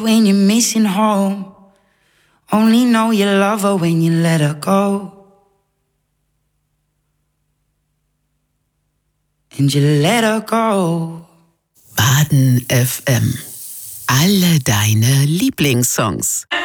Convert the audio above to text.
When you're missing home, only know you love her when you let her go. And you let her go. Baden FM. Alle deine Lieblingssongs.